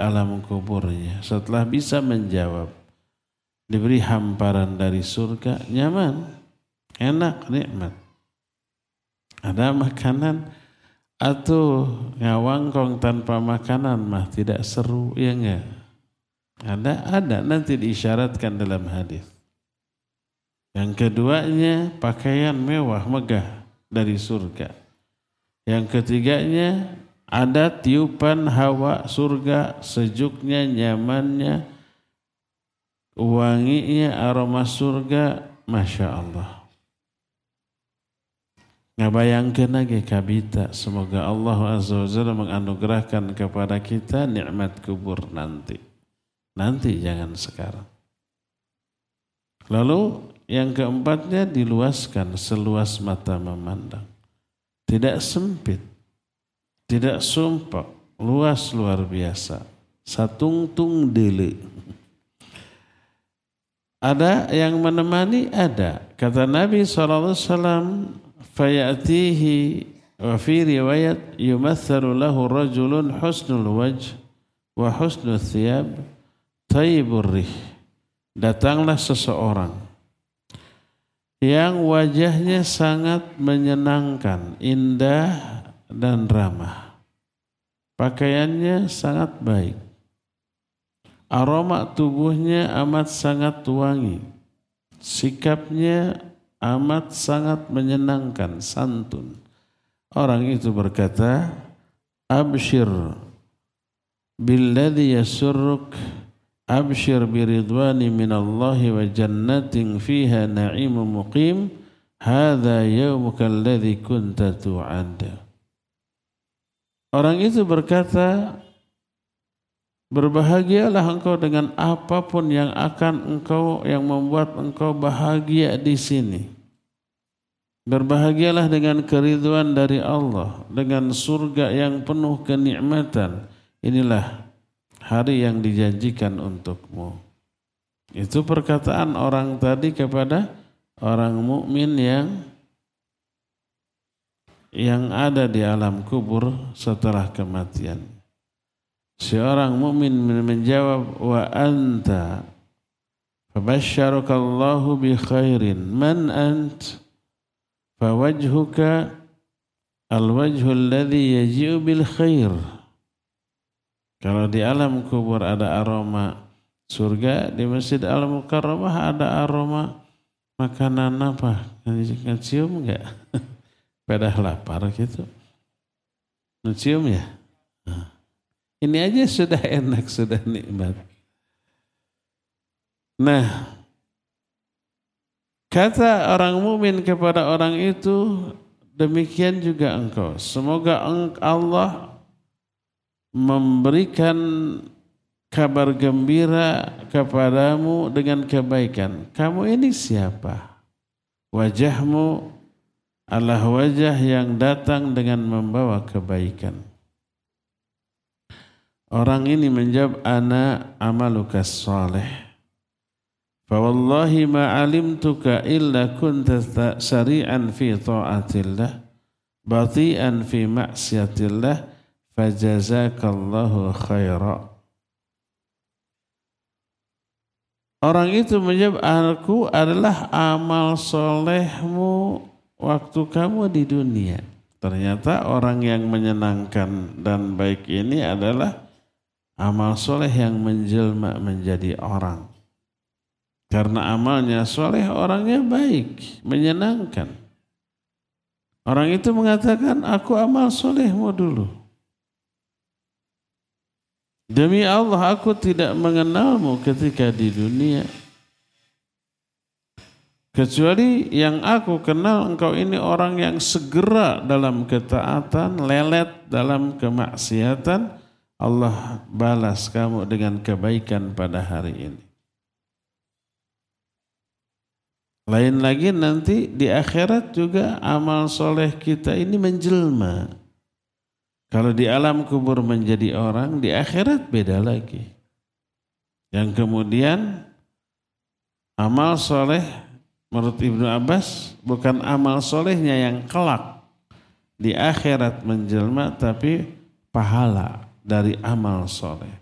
alam kuburnya, setelah bisa menjawab, diberi hamparan dari surga, nyaman, enak, nikmat. Ada makanan, atau ngawangkong tanpa makanan mah tidak seru, ya enggak? Ada, nanti diisyaratkan dalam hadis. Yang keduanya pakaian mewah megah dari surga. Yang ketiganya ada tiupan hawa surga, sejuknya, nyamannya, wanginya, aroma surga, Masya Allah. Ngabayangkeun lagi kabita, semoga Allah Azza wa Jalla menganugerahkan kepada kita nikmat kubur nanti. Nanti, jangan sekarang. Lalu yang keempatnya, diluaskan seluas mata memandang. Tidak sempit, tidak sumpah, luas luar biasa. Satungtung dele. Ada yang menemani, ada. Kata Nabi SAW, fayatihi wa fi riwayat yumathalu lahu rajulun husnul wajh wa husnul thiyab tayyibur rih. Datanglah seseorang yang wajahnya sangat menyenangkan, indah dan ramah. Pakaiannya sangat baik. Aroma tubuhnya amat sangat wangi. Sikapnya amat sangat menyenangkan, santun. Orang itu berkata, abshir billadhi yasurruk, abshir biridwani minallahi wa jannatin fiha na'imu muqim, hadha yawmuka alladhi kunta tu'adda. Orang itu berkata, berbahagialah engkau dengan apapun yang membuat engkau bahagia di sini. Berbahagialah dengan keridhaan dari Allah, dengan surga yang penuh kenikmatan. Inilah hari yang dijanjikan untukmu. Itu perkataan orang tadi kepada orang mukmin yang ada di alam kubur setelah kematian. Seorang mukmin menjawab, wa anta fabasyarakallahu bi khairin, man ant fawajhuka alwajhu alladhi yaji'u bil khair. Kalau di alam kubur ada aroma surga, di Masjid Al-Mukarramah ada aroma makanan apa? Ngecium enggak? Pedah lapar gitu. Ngecium ya? Ini aja sudah enak, sudah nikmat. Nah, kata orang mukmin kepada orang itu, demikian juga engkau. Semoga Allah memberikan kabar gembira kepadamu dengan kebaikan. Kamu ini siapa? Wajahmu adalah wajah yang datang dengan membawa kebaikan. Orang ini menjawab, ana amaluka salih. Fa wallahi ma alimtuka illa kunta sari'an fi ta'atillah, bati'an fi ma'siyatillah, fajazakallahu khaira. Orang itu menjawab, aku adalah amal solehmu waktu kamu di dunia. Ternyata orang yang menyenangkan dan baik ini adalah amal soleh yang menjelma menjadi orang. Karena amalnya soleh, orangnya baik, menyenangkan. Orang itu mengatakan, aku amal solehmu dulu. Demi Allah, aku tidak mengenalmu ketika di dunia. Kecuali yang aku kenal, engkau ini orang yang segera dalam ketaatan, lelet dalam kemaksiatan. Allah balas kamu dengan kebaikan pada hari ini. Lain lagi nanti di akhirat juga amal soleh kita ini menjelma. Kalau di alam kubur menjadi orang, di akhirat beda lagi. Yang kemudian amal soleh menurut Ibnu Abbas bukan amal solehnya yang kelak di akhirat menjelma, tapi pahala dari amal soleh.